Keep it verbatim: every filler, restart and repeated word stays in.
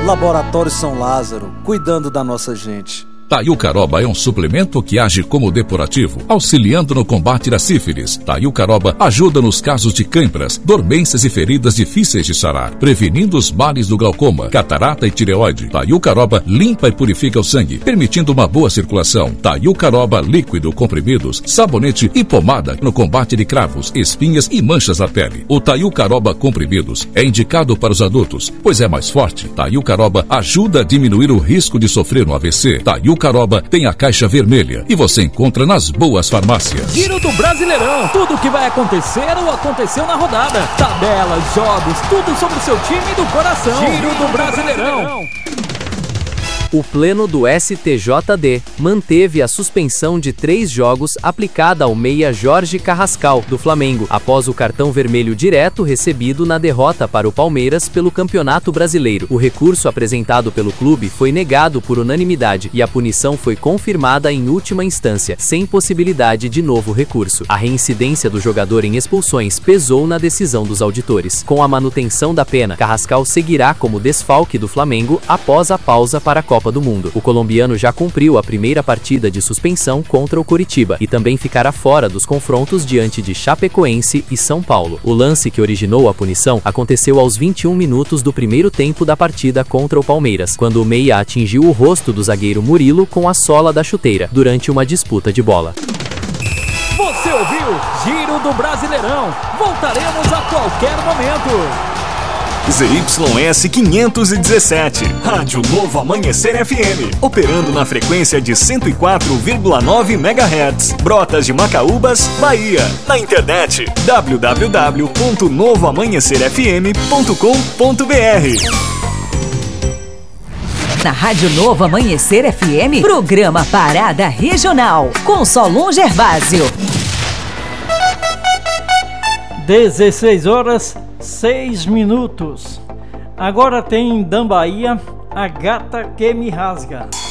Laboratório São Lázaro, cuidando da nossa gente. Taiucaroba é um suplemento que age como depurativo, auxiliando no combate da sífilis. Taiucaroba ajuda nos casos de cãibras, dormências e feridas difíceis de sarar, prevenindo os males do glaucoma, catarata e tireoide. Taiucaroba limpa e purifica o sangue, permitindo uma boa circulação. Taiucaroba líquido, comprimidos, sabonete e pomada no combate de cravos, espinhas e manchas na pele. O Taiucaroba comprimidos é indicado para os adultos, pois é mais forte. Taiucaroba ajuda a diminuir o risco de sofrer um A V C. Taiucaroba tem a caixa vermelha e você encontra nas boas farmácias. Giro do Brasileirão, tudo o que vai acontecer ou aconteceu na rodada. Tabelas, jogos, tudo sobre o seu time do coração. Giro do Brasileirão. O Pleno do S T J D manteve a suspensão de três jogos aplicada ao meia Jorge Carrascal, do Flamengo, após o cartão vermelho direto recebido na derrota para o Palmeiras pelo Campeonato Brasileiro. O recurso apresentado pelo clube foi negado por unanimidade e a punição foi confirmada em última instância, sem possibilidade de novo recurso. A reincidência do jogador em expulsões pesou na decisão dos auditores. Com a manutenção da pena, Carrascal seguirá como desfalque do Flamengo após a pausa para a Copa do Mundo. O colombiano já cumpriu a primeira partida de suspensão contra o Coritiba e também ficará fora dos confrontos diante de Chapecoense e São Paulo. O lance que originou a punição aconteceu aos vinte e um minutos do primeiro tempo da partida contra o Palmeiras, quando o meia atingiu o rosto do zagueiro Murilo com a sola da chuteira, durante uma disputa de bola. Você ouviu Giro do Brasileirão. Voltaremos a qualquer momento. Z Y S quinhentos e dezessete, Rádio Novo Amanhecer F M, operando na frequência de cento e quatro vírgula nove megahertz, Brotas de Macaúbas, Bahia. Na internet, w w w ponto novo amanhecer f m ponto com ponto b r. Na Rádio Novo Amanhecer F M, programa Parada Regional, com Solon Gervásio. dezesseis horas, seis minutos. Agora tem Dan Bahia, A Gata Que Me Rasga.